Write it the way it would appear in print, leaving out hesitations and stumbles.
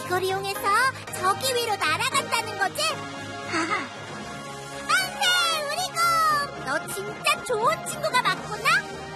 이걸 이용해서 저기 위로 날아간다는 거지? 안돼, 우리곰! 너 진짜 좋은 친구가 맞구나?